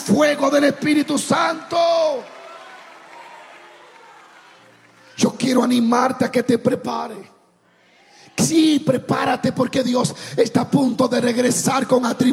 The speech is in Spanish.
fuego del Espíritu Santo. Yo quiero animarte a que te prepares. Sí, prepárate, porque Dios está a punto de regresar con atributos.